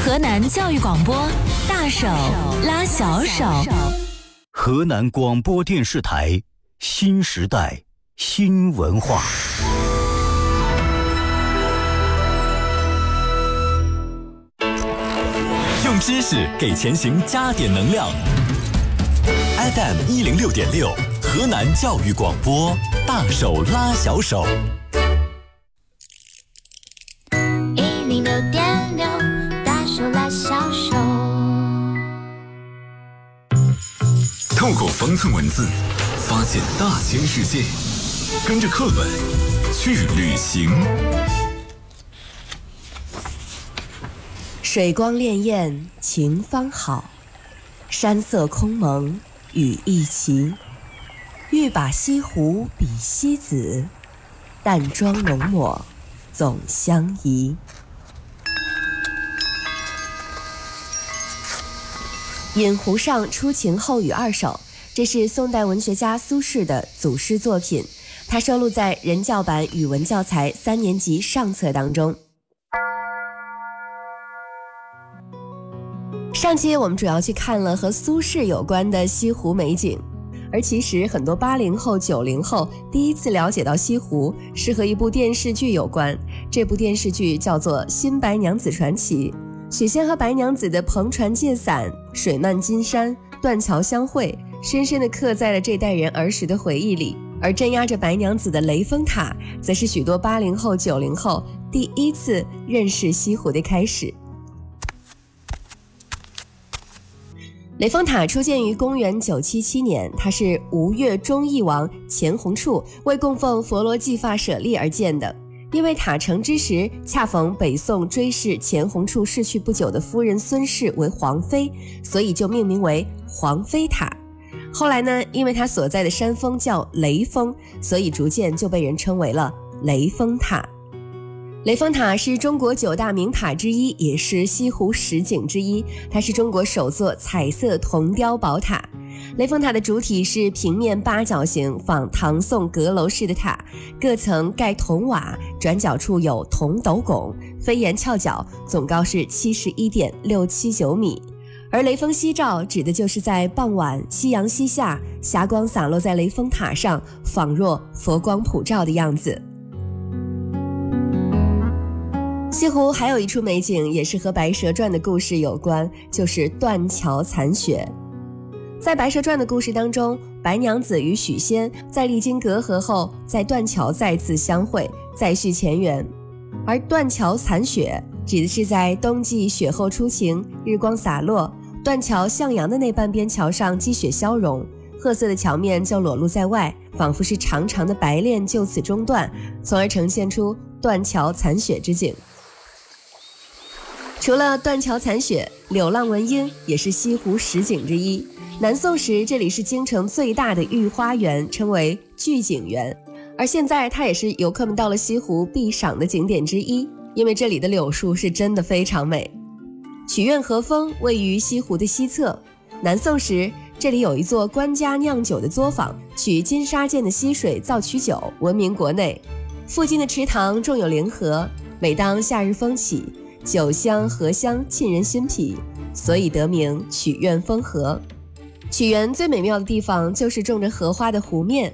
河南教育广播，大手拉小手。 河南广播电视台新时代新文化。 用知识给前行加点能量。FM 106.6，河南教育广播，大手拉小手。 106.6，大手拉小手。 透过方寸文字，发现大千世界，跟着课本去旅行。 水光潋滟晴方好，山色空蒙雨亦奇。欲把西湖比西子，淡妆浓抹总相宜。饮湖上初晴后雨二首，这是宋代文学家苏轼的祖诗作品，它收录在人教版语文教材3年级上册当中。上期我们主要去看了和苏轼有关的西湖美景，而其实很多80后、90后第一次了解到西湖是和一部电视剧有关，这部电视剧叫做《新白娘子传奇》。许仙和白娘子的篷船借伞、水漫金山、断桥相会，深深地刻在了这代人儿时的回忆里。而镇压着白娘子的雷峰塔，则是许多80后、90后第一次认识西湖的开始。雷峰塔初建于公元977年，它是吴越忠义王钱弘处为供奉佛罗髻发舍利而建的。因为塔成之时恰逢北宋追谥钱弘处逝去不久的夫人孙氏为皇妃，所以就命名为皇妃塔。后来呢，因为它所在的山峰叫雷峰，所以逐渐就被人称为了雷峰塔。雷峰塔是中国9大名塔之一，也是西湖十景之一，它是中国首座彩色铜雕宝塔。雷峰塔的主体是平面八角形仿唐宋阁楼式的塔，各层盖铜瓦，转角处有铜斗拱，飞檐翘角，总高是71.679米。而雷峰夕照指的就是在傍晚夕阳西下，霞光洒落在雷峰塔上，仿若佛光普照的样子。西湖还有一处美景也是和白蛇传的故事有关，就是断桥残雪。在白蛇传的故事当中，白娘子与许仙在历经隔阂后，在断桥再次相会，再续前缘。而断桥残雪指的是在冬季雪后初晴，日光洒落，断桥向阳的那半边桥上积雪消融，褐色的桥面就裸露在外，仿佛是长长的白链就此中断，从而呈现出断桥残雪之景。除了断桥残雪，柳浪闻莺也是西湖十景之一。南宋时这里是京城最大的御花园，称为聚景园，而现在它也是游客们到了西湖必赏的景点之一，因为这里的柳树是真的非常美。曲苑河峰位于西湖的西侧，南宋时这里有一座官家酿酒的作坊，取金沙涧的溪水造曲酒，闻名国内。附近的池塘种有莲荷，每当夏日风起，酒香荷香沁人心脾，所以得名曲苑风荷。曲园最美妙的地方就是种着荷花的湖面，